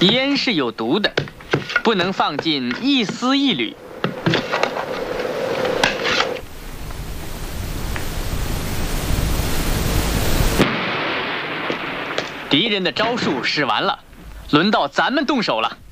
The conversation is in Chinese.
烟是有毒的，不能放进一丝一缕。敌人的招数使完了，轮到咱们动手了。